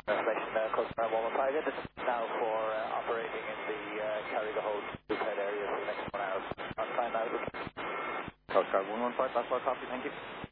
Information, Coast Guard 115. This is now for operating in the carry the whole Bluehead area for the next 1 hour. On time now. Coast Guard 115, that's our copy, thank you.